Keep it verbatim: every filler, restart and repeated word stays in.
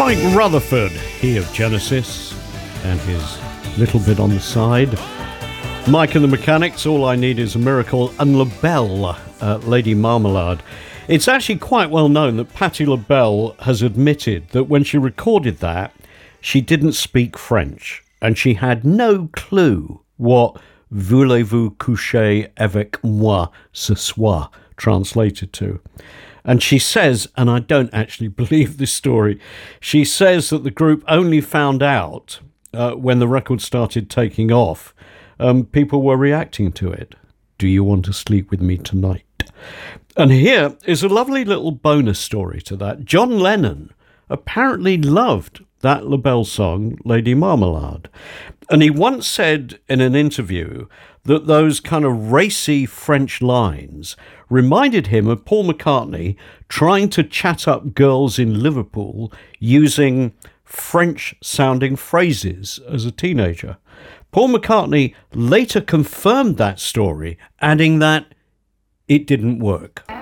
Mike Rutherford, he of Genesis, and his little bit on the side. Mike and the Mechanics, All I Need Is a Miracle, and LaBelle, uh, Lady Marmalade. It's actually quite well known that Patti LaBelle has admitted that when she recorded that, she didn't speak French, and she had no clue what Voulez-vous coucher avec moi ce soir translated to. And she says, and I don't actually believe this story, she says that the group only found out uh, when the record started taking off. Um, people were reacting to it. Do you want to sleep with me tonight? And here is a lovely little bonus story to that. John Lennon apparently loved that LaBelle song, Lady Marmalade. And he once said in an interview that those kind of racy French lines reminded him of Paul McCartney trying to chat up girls in Liverpool using French-sounding phrases as a teenager. Paul McCartney later confirmed that story, adding that it didn't work.